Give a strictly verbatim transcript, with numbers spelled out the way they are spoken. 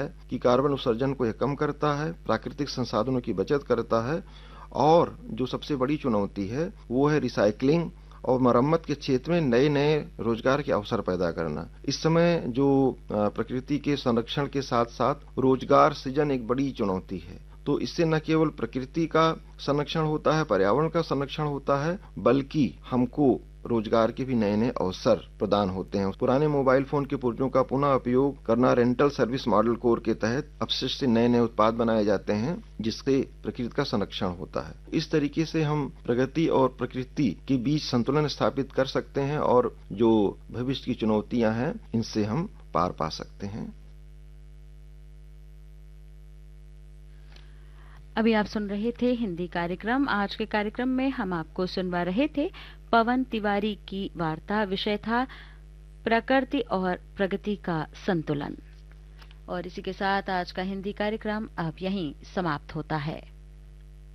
है कि कार्बन उत्सर्जन को यह कम करता है, प्राकृतिक संसाधनों की बचत करता है, और जो सबसे बड़ी चुनौती है वो है रिसाइकलिंग और मरम्मत के क्षेत्र में नए नए रोजगार के अवसर पैदा करना। इस समय जो प्रकृति के संरक्षण के साथ साथ रोजगार सृजन एक बड़ी चुनौती है। तो इससे न केवल प्रकृति का संरक्षण होता है, पर्यावरण का संरक्षण होता है, बल्कि हमको रोजगार के भी नए नए अवसर प्रदान होते हैं। पुराने मोबाइल फोन के पुर्जों का पुनः उपयोग करना, रेंटल सर्विस मॉडल कोर के तहत अपशिष्ट से नए नए उत्पाद बनाए जाते हैं, जिससे प्रकृति का संरक्षण होता है। इस तरीके से हम प्रगति और प्रकृति के बीच संतुलन स्थापित कर सकते हैं और जो भविष्य की चुनौतियां हैं इनसे हम पार पा सकते हैं। अभी आप सुन रहे थे हिंदी कार्यक्रम। आज के कार्यक्रम में हम आपको सुनवा रहे थे पवन तिवारी की वार्ता। विषय था प्रकृति और प्रगति का संतुलन। और इसी के साथ आज का हिंदी कार्यक्रम अब यहीं समाप्त होता है।